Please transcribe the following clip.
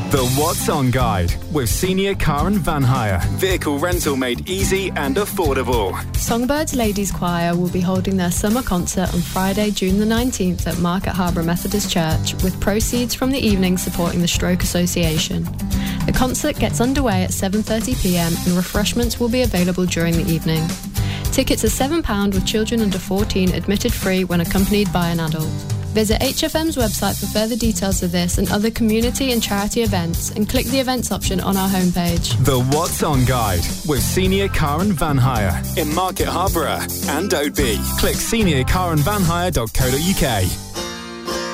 The What's On Guide with Senior Car and Van Hire. Vehicle rental made easy and affordable. Songbirds Ladies Choir will be holding their summer concert on Friday, June the 19th at Market Harbour Methodist Church, with proceeds from the evening supporting the Stroke Association. The concert gets underway at 7:30pm and refreshments will be available during the evening. Tickets are £7 with children under 14 admitted free when accompanied by an adult. Visit HFM's website for further details of this and other community and charity events, and click the events option on our homepage. The What's On Guide with Senior Car and Van Hire in Market Harborough and Oadby. Click seniorcarandvanhire.co.uk.